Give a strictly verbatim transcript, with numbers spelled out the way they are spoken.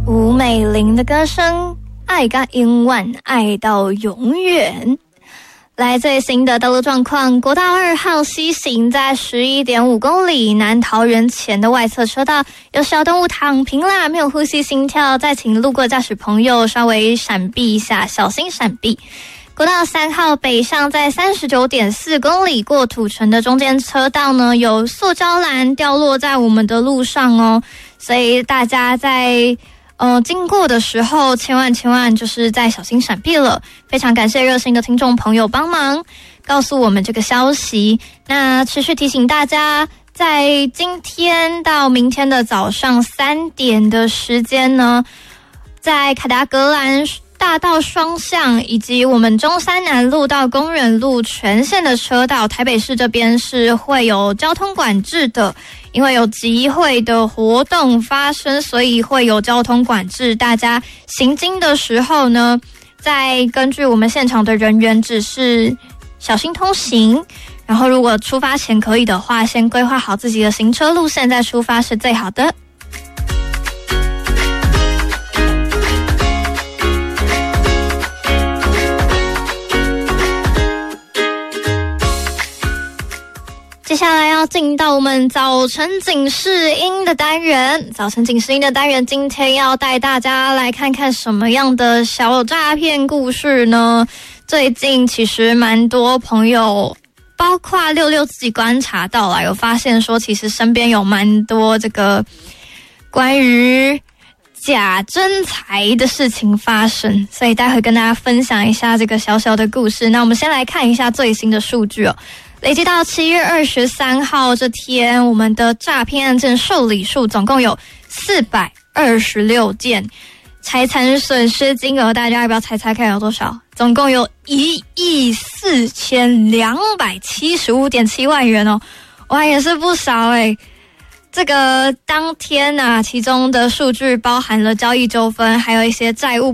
吴美玲的歌声，爱到永远，爱到永远。来最新的道路状况，国道二号西行在 十一点五公里南桃园前的外侧车道有小动物躺平啦，没有呼吸心跳，再请路过驾驶朋友稍微闪避一下，小心闪避。国道三号北上在 三十九点四公里过土城的中间车道呢，有塑胶篮掉落在我们的路上哦，所以大家在呃，经过的时候千万千万就是再小心闪避了。非常感谢热心的听众朋友帮忙告诉我们这个消息。那持续提醒大家，在今天到明天的早上三点的时间呢，在凯达格兰大道双向以及我们中山南路到公园路全线的车道，台北市这边是会有交通管制的，因为有集会的活动发生，所以会有交通管制。大家行经的时候呢，再根据我们现场的人员指示小心通行，然后如果出发前可以的话，先规划好自己的行车路线再出发是最好的。接下来要进到我们早晨警示音的单元，早晨警示音的单元今天要带大家来看看什么样的小诈骗故事呢？最近其实蛮多朋友，包括六六自己观察到了，有发现说其实身边有蛮多这个关于假真财的事情发生，所以待会跟大家分享一下这个小小的故事。那我们先来看一下最新的数据哦。累计到七月二十三号这天，我们的诈骗案件受理数总共有四百二十六件，财产损失金额大家要不要猜猜看有多少？总共有一亿四千两百七十五点七万元哦，哇，也是不少诶。这个当天啊，其中的数据包含了交易纠纷，还有一些债务